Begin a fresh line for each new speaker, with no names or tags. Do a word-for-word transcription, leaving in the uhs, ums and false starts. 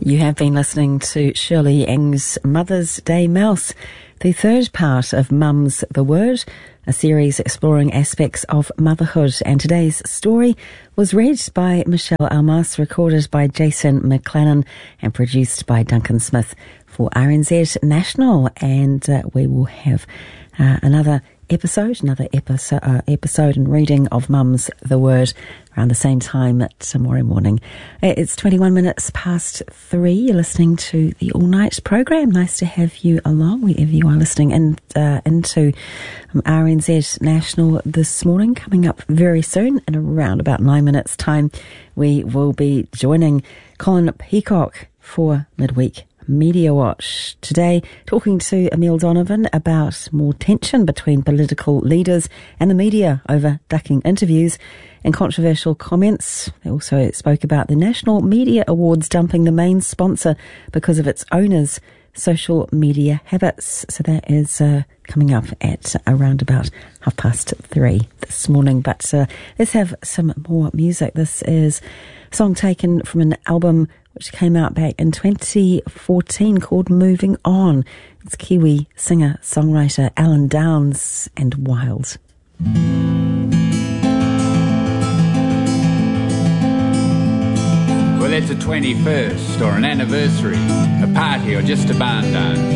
You have been listening to Shirley Eng's Mother's Day Mouse, the third part of Mum's the Word, a series exploring aspects of motherhood. And today's story was read by Michelle Almas, recorded by Jason McLennan, and produced by Duncan Smith for R N Z National. And uh, we will have uh, another episode, another episode, uh, episode and reading of Mum's the Word around the same time tomorrow morning. It's twenty-one minutes past three. You're listening to the All Night program. Nice to have you along wherever you are listening in, uh, into um, R N Z National this morning. Coming up very soon, in around about nine minutes time, we will be joining Colin Peacock for Midweek Media Watch. Today, talking to Emile Donovan about more tension between political leaders and the media over ducking interviews and controversial comments. They also spoke about the National Media Awards dumping the main sponsor because of its owners' social media habits. So that is uh, coming up at around about half past three this morning. But uh, let's have some more music. This is a song taken from an album which came out back in twenty fourteen called Moving On. It's Kiwi singer-songwriter Alan Downs and Wild.
Well, it's a twenty-first or an anniversary, a party or just a barn dance.